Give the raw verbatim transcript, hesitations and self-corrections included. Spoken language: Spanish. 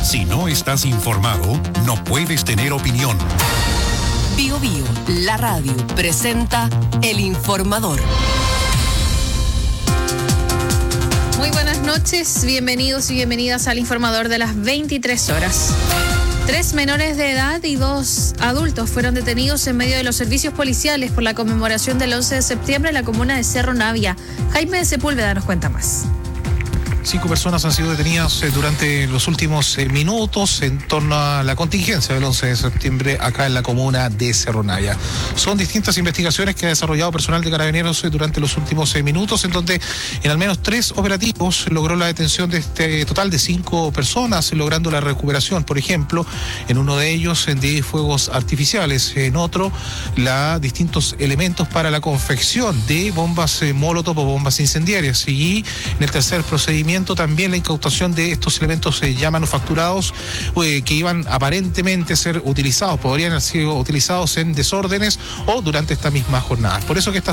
Si no estás informado, no puedes tener opinión. Bio Bio, la radio, presenta El Informador. Muy buenas noches, bienvenidos y bienvenidas al Informador de las veintitrés horas. Tres menores de edad y dos adultos fueron detenidos en medio de los servicios policiales por la conmemoración del once de septiembre en la comuna de Cerro Navia. Jaime Sepúlveda nos cuenta más. Cinco personas han sido detenidas durante los últimos minutos en torno a la contingencia del once de septiembre acá en la comuna de Cerro Navia. Son distintas investigaciones que ha desarrollado personal de Carabineros durante los últimos minutos, en donde en al menos tres operativos logró la detención de este total de cinco personas, logrando la recuperación, por ejemplo, en uno de ellos de fuegos artificiales, en otro, la distintos elementos para la confección de bombas eh, molotov o bombas incendiarias, y en el tercer procedimiento también la incautación de estos elementos eh, ya manufacturados eh, que iban aparentemente a ser utilizados, podrían haber sido utilizados en desórdenes o durante esta misma jornada. Por eso que esta